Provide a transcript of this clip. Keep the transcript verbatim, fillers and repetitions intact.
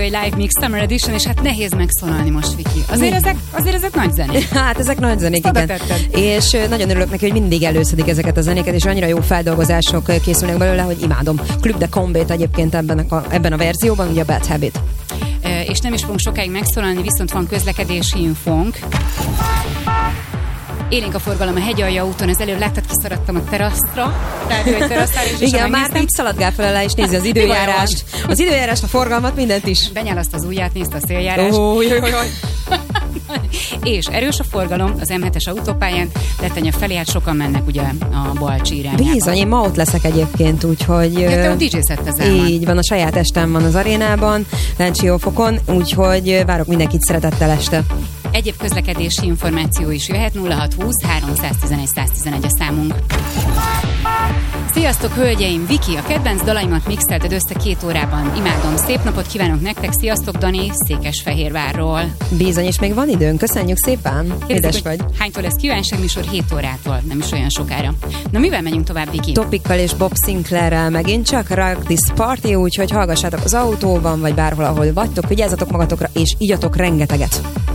Live Mix Summer Edition, és hát nehéz megszólalni most, Viki. Azért ezek, azért ezek nagy zenék. Hát ezek nagy zenék, igen. És nagyon örülök neki, hogy mindig előszedik ezeket a zenéket, és annyira jó feldolgozások készülnek belőle, hogy imádom. Club de Combét egyébként ebben a, ebben a verzióban, ugye a Bad Habit. E, és nem is fogunk sokáig megszólalni, viszont van közlekedési infónk. Élénk a forgalom a hegyalja úton, az előbb láttad, kiszaradtam a teraszra. Igen, már így szaladgál fel alá, és nézi az időjárást. Az időjárást, a forgalmat, mindent is. Benyálaszt az ujját, nézte a széljárást. Oh, jaj, jaj. És erős a forgalom az em hetes autópályán, Lettenya felé, hát sokan mennek ugye a Balcsi irányába. Bizony, én ma ott leszek egyébként, úgyhogy... Ja, te ott dé dzsé-szettezel. Így van, a saját estem van az arénában, Lencsiófokon, úgyhogy várok mindenkit szeretettel este. Egyéb közlekedési információ is jöhet, nulla hat húsz háromszáztizenegy száztizenegy a számunk. Sziasztok, hölgyeim! Viki, a kedvenc dalaimat mixelted össze két órában. Imádom, szép napot kívánok nektek, sziasztok, Dani, Székesfehérvárról. Bizony, és még van időnk, köszönjük szépen. Édes vagy. Hánytól lesz kívánságműsor? hét órától, nem is olyan sokára. Na, mivel megyünk tovább, Viki? Topikkal és Bob Sinclairrel megint csak Rock This Party, úgyhogy hallgassátok az autóban, vagy bárhol, ahol vagytok, vigyázzatok magatokra, és igyatok rengeteget.